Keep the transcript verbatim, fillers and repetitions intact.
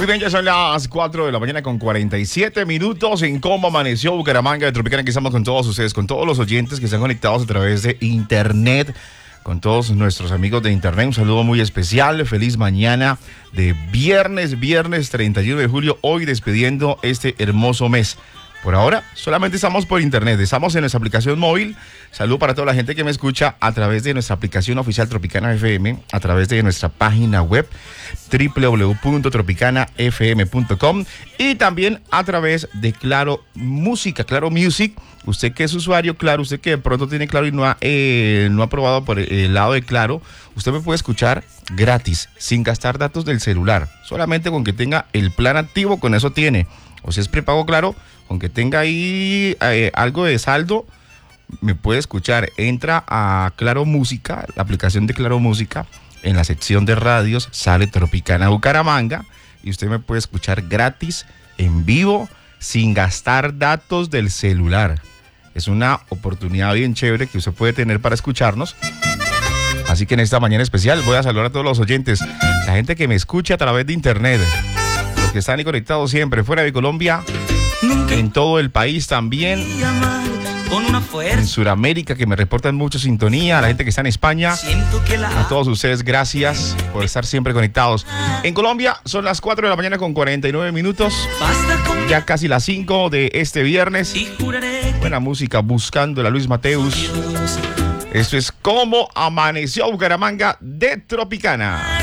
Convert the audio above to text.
bien, ya son las cuatro de la mañana con cuarenta y siete minutos en cómo amaneció Bucaramanga de Tropicana. Aquí estamos con todos ustedes, con todos los oyentes que están conectados a través de internet, con todos nuestros amigos de internet. Un saludo muy especial, feliz mañana de viernes, viernes treinta y uno de julio, hoy despidiendo este hermoso mes. Por ahora, solamente estamos por internet, estamos en nuestra aplicación móvil. Saludo para toda la gente que me escucha a través de nuestra aplicación oficial Tropicana F M, a través de nuestra página web doble u doble u doble u punto tropicana f m punto com y también a través de Claro Música, Claro Music. Usted que es usuario Claro, usted que de pronto tiene Claro y no ha, eh, no ha probado por el lado de Claro, usted me puede escuchar gratis, sin gastar datos del celular, solamente con que tenga el plan activo, con eso tiene. O si es prepago Claro, con que tenga ahí eh, algo de saldo, me puede escuchar. Entra a Claro Música, la aplicación de Claro Música, en la sección de radios sale Tropicana Bucaramanga y usted me puede escuchar gratis, en vivo, sin gastar datos del celular. Es una oportunidad bien chévere que usted puede tener para escucharnos. Así que en esta mañana especial voy a saludar a todos los oyentes, la gente que me escucha a través de internet, los que están ahí conectados siempre, fuera de Colombia, en todo el país también, en Sudamérica, que me reportan mucho sintonía, a la gente que está en España, a todos ustedes, gracias por estar siempre conectados. En Colombia son las cuatro de la mañana con cuarenta y nueve minutos, ya casi las cinco de este viernes. Buena música, buscando a Luis Mateus. Esto es Cómo Amaneció Bucaramanga de Tropicana.